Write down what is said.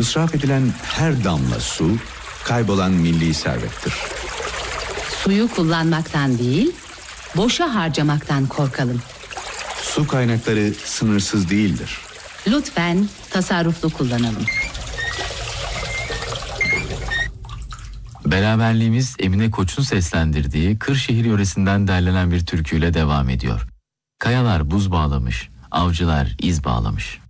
İsraf edilen her damla su kaybolan milli servettir. Suyu kullanmaktan değil, boşa harcamaktan korkalım. Su kaynakları sınırsız değildir. Lütfen tasarruflu kullanalım. Beraberliğimiz Emine Koç'un seslendirdiği Kırşehir yöresinden derlenen bir türküyle devam ediyor. Kayalar buz bağlamış, avcılar iz bağlamış.